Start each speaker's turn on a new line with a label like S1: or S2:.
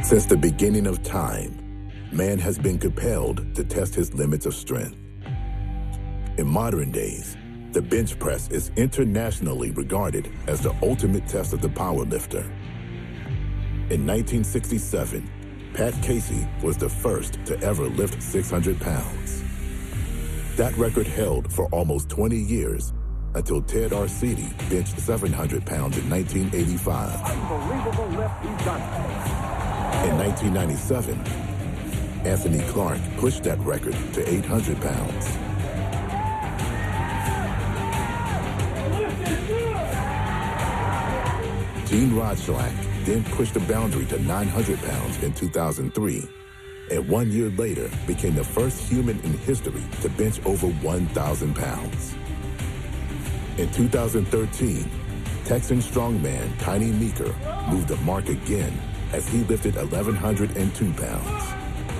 S1: Since the beginning of time, man has been compelled to test his limits of strength. In modern days, the bench press is internationally regarded as the ultimate test of the powerlifter. In 1967, Pat Casey was the first to ever lift 600 pounds. That record held for almost 20 years until Ted Arcidi benched 700 pounds in 1985.
S2: Unbelievable lift he's done.
S1: In 1997, Anthony Clark pushed that record to 800 pounds. Gene Rodschlack then pushed the boundary to 900 pounds in 2003, and 1 year later became the first human in history to bench over 1,000 pounds. In 2013, Texan strongman Tiny Meeker moved the mark again as he lifted 1,102 pounds.